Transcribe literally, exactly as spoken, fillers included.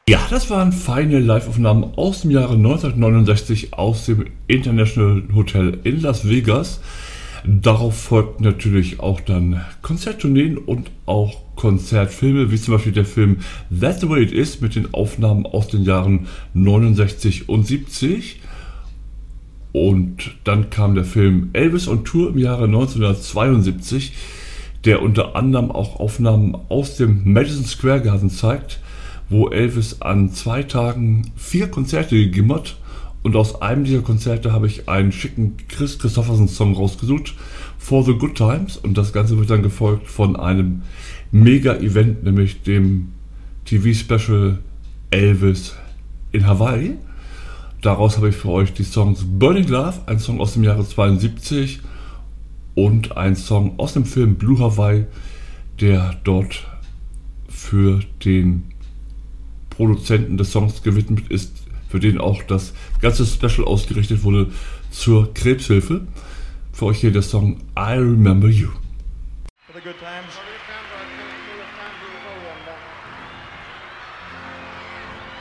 Ja, das waren feine Live-Aufnahmen aus dem Jahre neunzehnhundertneunundsechzig aus dem International Hotel in Las Vegas. Darauf folgten natürlich auch dann Konzerttourneen und auch Konzertfilme, wie zum Beispiel der Film That's the Way It Is mit den Aufnahmen aus den Jahren neunundsechzig und siebzig. Und dann kam der Film Elvis on Tour im Jahre neunzehnhundertzweiundsiebzig, der unter anderem auch Aufnahmen aus dem Madison Square Garden zeigt, wo Elvis an zwei Tagen vier Konzerte gegeben hat. Und aus einem dieser Konzerte habe ich einen schicken Chris Christopherson Song rausgesucht, For the Good Times. Und das Ganze wird dann gefolgt von einem Mega-Event, nämlich dem T V-Special Elvis in Hawaii. Daraus habe ich für euch die Songs Burning Love, ein Song aus dem Jahre zweiundsiebzig, und ein Song aus dem Film Blue Hawaii, der dort für den Produzenten des Songs gewidmet ist, für den auch das ganze Special ausgerichtet wurde zur Krebshilfe. Für euch hier der Song I Remember You. For the good times.